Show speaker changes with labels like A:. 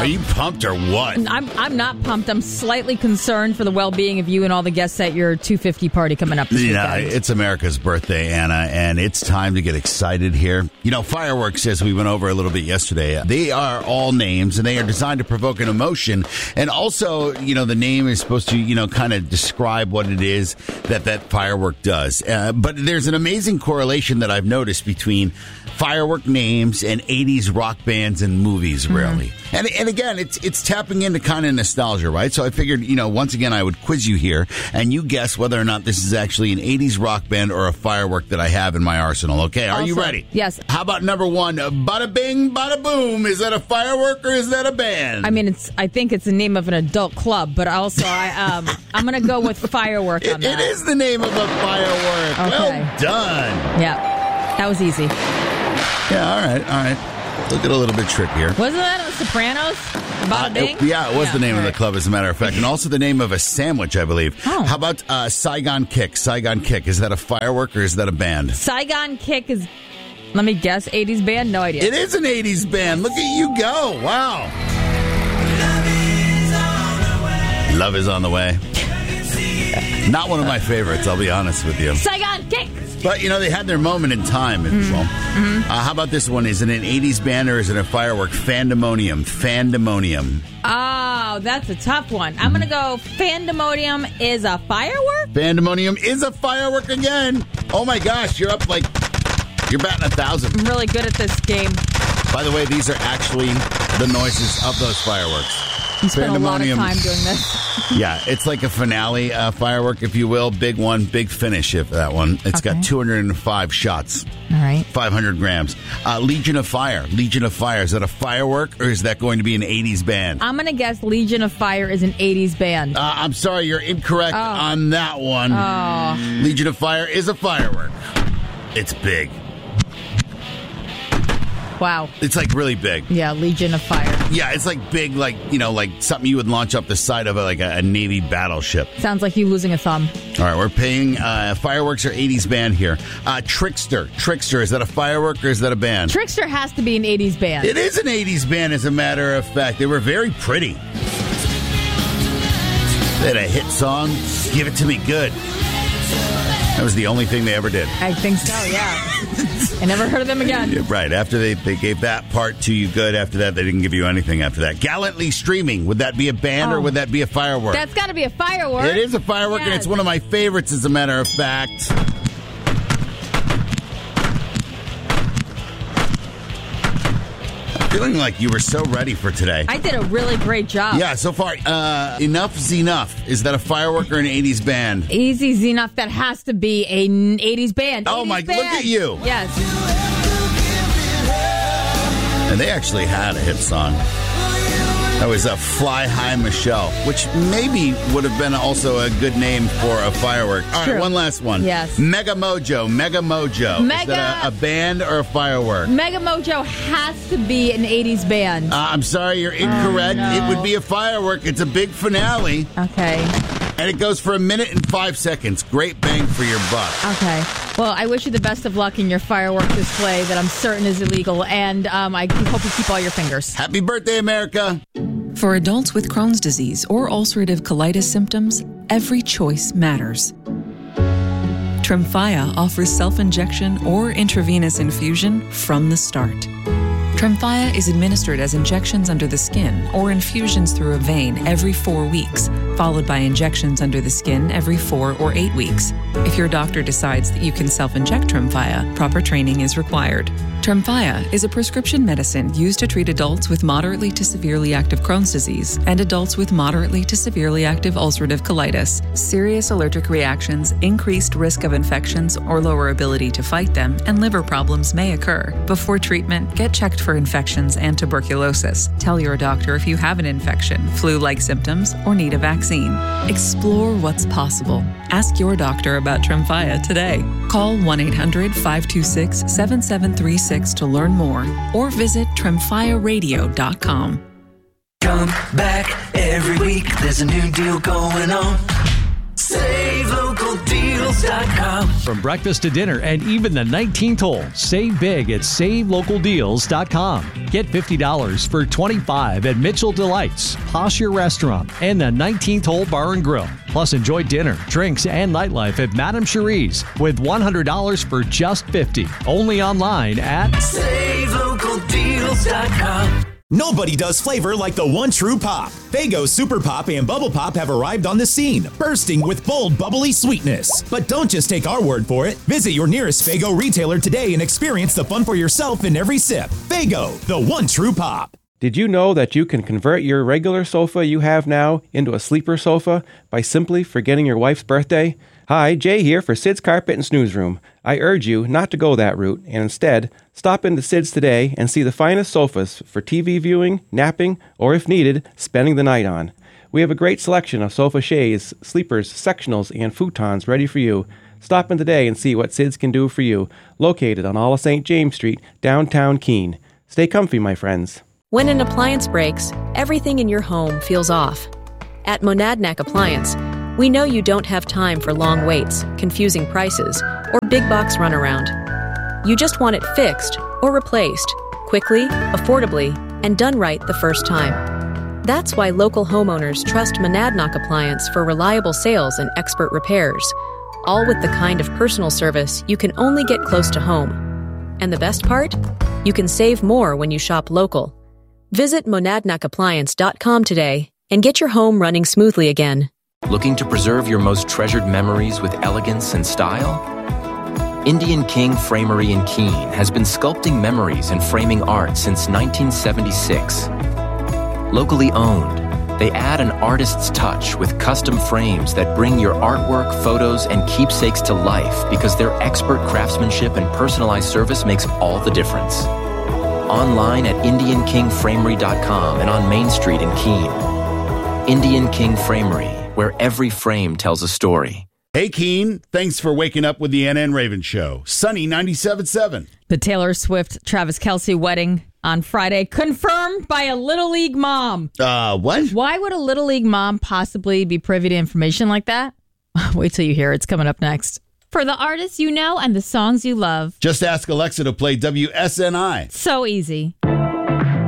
A: Are you pumped or what?
B: I'm not pumped. I'm slightly concerned for the well-being of you and all the guests at your 250 party coming up this weekend.
A: It's America's birthday, Anna, and it's time to get excited here. Fireworks, as we went over a little bit yesterday, they are all names, and they are designed to provoke an emotion. And also, the name is supposed to, kind of describe what it is that firework does. But there's an amazing correlation that I've noticed between firework names and 80s rock bands and movies, really. And again, it's tapping into kind of nostalgia, right? So I figured, once again, I would quiz you here, and you guess whether or not this is actually an 80s rock band or a firework that I have in my arsenal. Okay, are you ready?
B: Yes.
A: How about number one, bada bing, bada boom? Is that a firework or is that a band?
B: I mean, I think it's the name of an adult club, but also I'm going to go with firework on that.
A: It is the name of a firework.
B: Okay.
A: Well done.
B: Yeah, that was easy.
A: Yeah, all right. Look at a little bit trickier.
B: Wasn't that The Sopranos? Bada Bing?
A: It was the name of the club, as a matter of fact, and also the name of a sandwich, I believe.
B: Oh.
A: How about Saigon Kick? Saigon Kick, is that a firework or is that a band?
B: Saigon Kick is, let me guess, 80s band? No idea.
A: It is an 80s band. Look at you go. Wow. Love is on the way. Not one of my favorites, I'll be honest with you.
B: Saigon Kick!
A: But, they had their moment in time, if you will. How about this one? Is it an 80s band or is it a firework? Fandemonium.
B: Oh, that's a tough one. I'm going to go Fandemonium is a firework?
A: Fandemonium is a firework again. Oh, my gosh. You're up you're batting 1,000.
B: I'm really good at this game.
A: By the way, these are actually the noises of those fireworks.
B: You spent a lot of time doing this.
A: Yeah, it's like a finale firework, if you will. Big one, big finish, if that one. It's got 205 shots.
B: All right.
A: 500 grams. Legion of Fire. Legion of Fire. Is that a firework or is that going to be an 80s band?
B: I'm going to guess Legion of Fire is an 80s band.
A: I'm sorry, you're incorrect on that one.
B: Oh.
A: Legion of Fire is a firework. It's big.
B: Wow.
A: It's like really big.
B: Yeah, Legion of Fire.
A: Yeah, it's like big, like something you would launch up the side of a Navy battleship.
B: Sounds like you losing a thumb.
A: All right, we're paying fireworks or 80s band here. Trickster. Trickster, is that a firework or is that a band?
B: Trickster has to be an 80s band.
A: It is an 80s band, as a matter of fact. They were very pretty. They had a hit song, Give It To Me Good. That was the only thing they ever did.
B: I think so, yeah. I never heard of them again.
A: Yeah, right. After they gave that part to you good, after that, they didn't give you anything after that. Gallantly Streaming. Would that be a band or would that be a firework?
B: That's got to be a firework.
A: It is a firework, and it's one of my favorites, as a matter of fact. Feeling like you were so ready for today.
B: I did a really great job.
A: Yeah, so far, Enough's Enough. Is that a firework or an 80s band?
B: Easy's Enough. That has to be an 80s band.
A: Oh,
B: 80s
A: my,
B: band.
A: look at you.
B: Yes.
A: And they actually had a hit song. That was a Fly High Michelle, which maybe would have been also a good name for a firework. All right, one last one.
B: Yes.
A: Mega Mojo. Is that a band or a firework?
B: Mega Mojo has to be an 80s band.
A: I'm sorry, you're incorrect.
B: Oh, no.
A: It would be a firework. It's a big finale.
B: Okay.
A: And it goes for 1 minute and 5 seconds. Great bang for your buck.
B: Okay. Well, I wish you the best of luck in your firework display that I'm certain is illegal, and I hope you keep all your fingers.
A: Happy birthday, America.
C: For adults with Crohn's disease or ulcerative colitis symptoms, every choice matters. Tremfya offers self-injection or intravenous infusion from the start. Tremfya is administered as injections under the skin or infusions through a vein every 4 weeks, followed by injections under the skin every 4 or 8 weeks. If your doctor decides that you can self-inject Tremfya, proper training is required. Tremfya is a prescription medicine used to treat adults with moderately to severely active Crohn's disease and adults with moderately to severely active ulcerative colitis. Serious allergic reactions, increased risk of infections or lower ability to fight them, and liver problems may occur. Before treatment, get checked for infections and tuberculosis. Tell your doctor if you have an infection, flu-like symptoms, or need a vaccine. Explore what's possible. Ask your doctor about Tremfya today. Call 1-800-526-7736 to learn more or visit tremfyaradio.com.
D: Come back every week. There's a new deal going on. SaveLocalDeals.com.
E: From breakfast to dinner and even the 19th hole, save big at SaveLocalDeals.com. Get $50 for 25 at Mitchell Delights, Posture Restaurant, and the 19th Hole Bar and Grill. Plus, enjoy dinner, drinks, and nightlife at Madame Cherie's with $100 for just $50. Only online at
D: SaveLocalDeals.com.
F: Nobody does flavor like the one true pop. Faygo Super Pop and Bubble Pop have arrived on the scene, bursting with bold, bubbly sweetness. But don't just take our word for it. Visit your nearest Faygo retailer today and experience the fun for yourself in every sip. Faygo, the one true pop.
G: Did you know that you can convert your regular sofa you have now into a sleeper sofa by simply forgetting your wife's birthday? Hi, Jay here for Sid's Carpet and Snooze Room. I urge you not to go that route and instead stop into Sid's today and see the finest sofas for TV viewing, napping, or if needed, spending the night on. We have a great selection of sofa shades, sleepers, sectionals, and futons ready for you. Stop in today and see what Sid's can do for you. Located on all of St. James Street, downtown Keene. Stay comfy, my friends.
H: When an appliance breaks, everything in your home feels off. At Monadnock Appliance, we know you don't have time for long waits, confusing prices, or big box runaround. You just want it fixed or replaced, quickly, affordably, and done right the first time. That's why local homeowners trust Monadnock Appliance for reliable sales and expert repairs, all with the kind of personal service you can only get close to home. And the best part? You can save more when you shop local. Visit monadnockappliance.com today and get your home running smoothly again.
I: Looking to preserve your most treasured memories with elegance and style? Indian King Framery in Keene has been sculpting memories and framing art since 1976. Locally owned, they add an artist's touch with custom frames that bring your artwork, photos, and keepsakes to life because their expert craftsmanship and personalized service makes all the difference. Online at IndianKingFramery.com and on Main Street in Keene. Indian King Framery, where every frame tells a story.
A: Hey, Keene, thanks for waking up with the Anna and Raven Show. Sunny 97.7.
B: The Taylor Swift-Travis Kelce wedding on Friday, confirmed by a Little League mom.
A: What?
B: Why would a Little League mom possibly be privy to information like that? Wait till you hear it. It's coming up next. For the artists you know and the songs you love.
A: Just ask Alexa to play WSNI.
B: So easy.